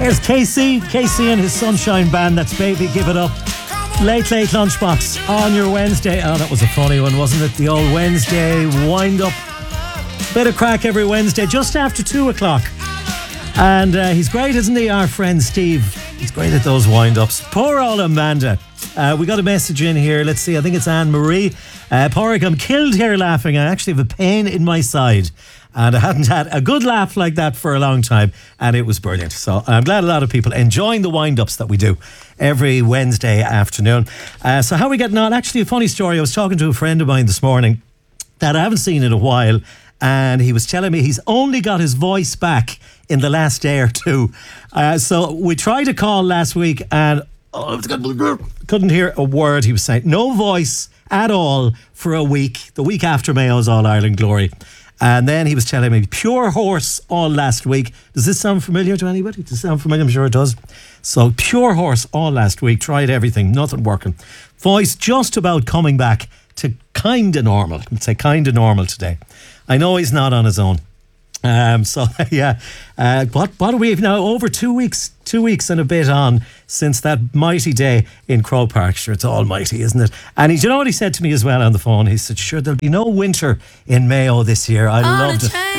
Here's Casey and his Sunshine Band. That's Baby Give It Up. Late lunchbox on your Wednesday. Oh, that was a funny one, wasn't it? The old Wednesday wind up. Bit of crack every Wednesday just after 2 o'clock. And he's great, isn't he? Our friend Steve. He's great at those wind ups. Poor old Amanda. We got a message in here. Let's see. I think it's Anne Marie. Porrick, I'm killed here laughing. I actually have a pain in my side. And I hadn't had a good laugh like that for a long time. And it was brilliant. So I'm glad a lot of people enjoying the wind-ups that we do every Wednesday afternoon. So how are we getting on? Actually, a funny story. I was talking to a friend of mine this morning that I haven't seen in a while. And he was telling me he's only got his voice back in the last day or two. So we tried a call last week and couldn't hear a word he was saying. No voice at all for a week. The week after Mayo's All-Ireland Glory. And then he was telling me pure horse all last week. Does this sound familiar to anybody? Does it sound familiar? I'm sure it does. So pure horse all last week. Tried everything. Nothing working. Voice just about coming back to kind of normal. I'd say kind of normal today. I know he's not on his own. So yeah, what are we now? Over 2 weeks and a bit on since that mighty day in Croke Park. Sure, it's almighty, isn't it? And you know what he said to me as well on the phone? He said, sure, there'll be no winter in Mayo this year. I loved it.